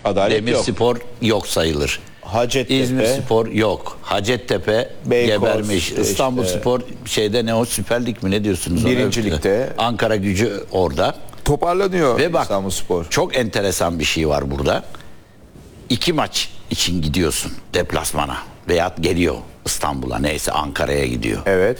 Adalet yok. Demirspor yok sayılır. Hacettepe. İzmirspor yok. Hacettepe Beykoz, gebermiş. İstanbulspor şeyde ne o, Süper Lig mi ne diyorsunuz? Birinci Lig'de. Ankara Gücü orada. Toparlanıyor Ve bak İstanbulspor. çok enteresan bir şey var burada. 2 maç için gidiyorsun deplasmana veya geliyor İstanbul'a, neyse Ankara'ya gidiyor. Evet.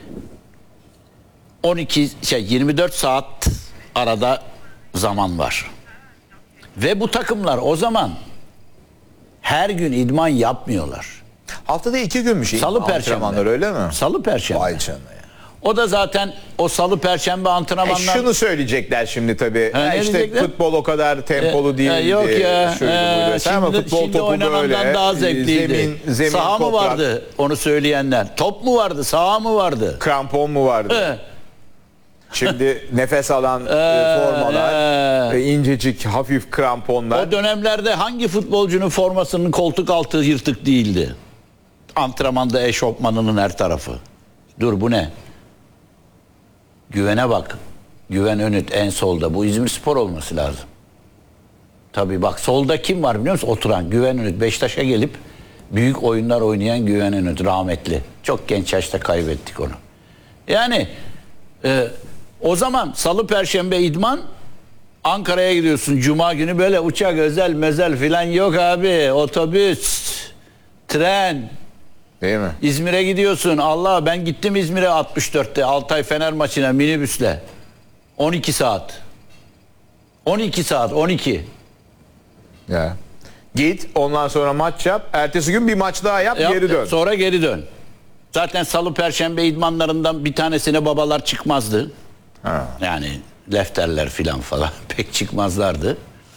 24 saat arada zaman var. Ve bu takımlar o zaman her gün idman yapmıyorlar. Haftada 2 günmüş. Salı perşembe. Öyle mi? Salı perşembe. Vay canına ya. O da zaten o salı perşembe antrenmanlar. Şunu söyleyecekler şimdi tabii. Ne işte diyecekler? futbol o kadar tempolu değil. Yok ya. Şimdi oynanandan daha zevkliydi. Zemin saha mı toprak, vardı onu söyleyenler? Top mu vardı? Saha mı vardı? krampon mu vardı? Şimdi nefes alan formalar, incecik hafif kramponlar. O dönemlerde hangi futbolcunun formasının koltuk altı yırtık değildi? Antrenmanda eşofmanının her tarafı. Dur bu ne? Güven'e bak. Güven Önüt en solda. Bu İzmirspor olması lazım. Tabii bak solda kim var biliyor musun? Oturan Güven Önüt. Beşiktaş'a gelip büyük oyunlar oynayan Güven Önüt. Rahmetli. Çok genç yaşta kaybettik onu. Yani o zaman salı perşembe idman, Ankara'ya gidiyorsun. Cuma günü böyle uçak özel mezel filan yok abi. Otobüs, tren. Değil mi? İzmir'e gidiyorsun. Allah, ben gittim İzmir'e 64'te Altay Fener maçına minibüsle. 12 saat. 12 saat 12. Ya. Git ondan sonra maç yap. Ertesi gün bir maç daha yap, geri dön. Sonra geri dön. Zaten salı perşembe idmanlarından bir tanesine babalar çıkmazdı. Ha. Yani lefterler filan falan pek çıkmazlardı.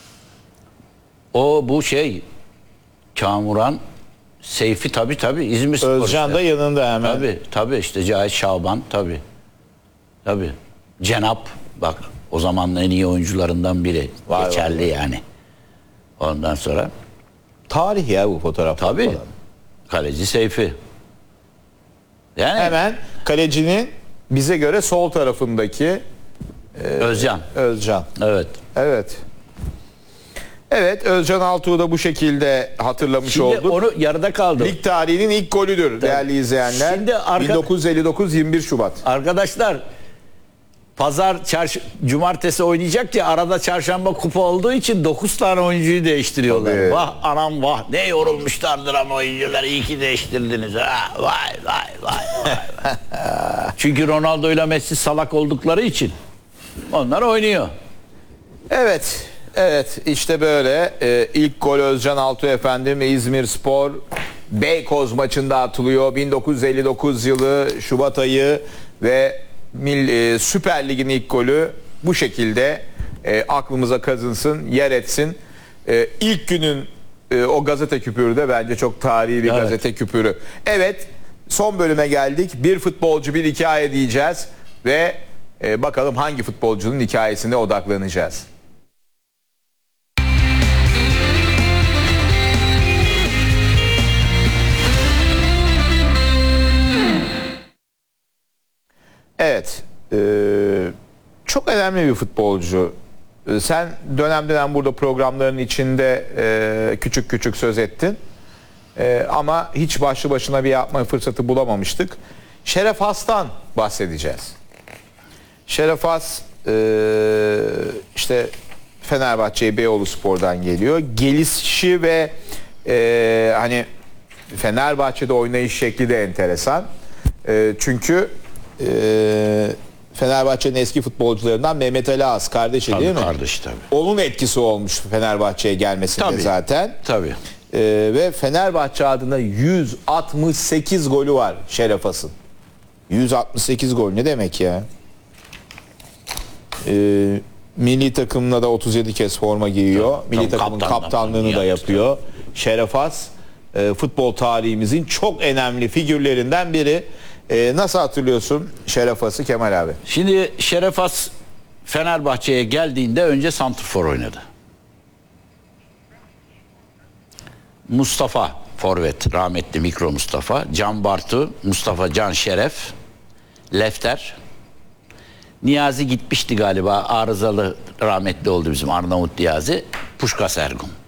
Bu Kamuran Seyfi tabii İzmirspor. Özcan da yanında hemen. Tabii işte Cahit Şaban tabii. Cenap bak o zamanın en iyi oyuncularından biri. Geçerli yani. Ondan sonra Tarih ya bu fotoğraf. tabii kaleci Seyfi. Yani Hemen kalecinin bize göre sol tarafındaki Özcan. Evet. Evet, Özcan Altuğ'u da bu şekilde hatırlamış Şimdi olduk. onu yarıda kaldı. Lig tarihinin ilk golüdür değerli izleyenler. Şimdi 1959 21 Şubat. Arkadaşlar cumartesi oynayacak ya, arada çarşamba kupa olduğu için 9 tane oyuncuyu değiştiriyorlar. Tabii. Vah anam vah, ne yorulmuşlardır ama oyuncular, iyi ki değiştirdiniz. Ha, vay. Çünkü Ronaldo ile Messi salak oldukları için onlar oynuyor. Evet işte böyle ilk gol Özcan Altuğ efendim İzmirspor Beykoz maçında atılıyor. 1959 yılı Şubat ayı ve Süper Lig'in ilk golü bu şekilde aklımıza kazınsın, yer etsin. İlk günün o gazete küpürü de bence çok tarihi bir gazete küpürü. Evet, son bölüme geldik. Bir futbolcu bir hikaye diyeceğiz ve bakalım hangi futbolcunun hikayesine odaklanacağız. Evet, çok önemli bir futbolcu. Sen dönem burada programların içinde küçük söz ettin. Ama hiç başlı başına bir yapma fırsatı bulamamıştık. Şeref Has'tan bahsedeceğiz. Şeref Has işte Fenerbahçe'ye Beyoğluspor'dan geliyor. Gelişi ve hani Fenerbahçe'de oynayış şekli de enteresan. Çünkü Fenerbahçe'nin eski futbolcularından Mehmet Ali As kardeşi değil mi? Kardeş tabii. Onun etkisi olmuş Fenerbahçe'ye gelmesinde zaten. Tabii. Ve Fenerbahçe adına 168 golü var Şeref As'ın. 168 gol ne demek ya? Milli takımına da 37 kez forma giyiyor. Milli takımın kaptanlığını da yapıyor. Şeref As futbol tarihimizin çok önemli figürlerinden biri. Nasıl hatırlıyorsun Şeref As'ı Kemal abi? Şimdi Şeref As Fenerbahçe'ye geldiğinde önce santrfor oynadı. Mustafa forvet, rahmetli Mikro Mustafa, Can Bartu, Mustafa Can Şeref, Lefter. Niyazi gitmişti galiba, arızalı rahmetli oldu bizim Arnavut Niyazi, Puşkas Ergun.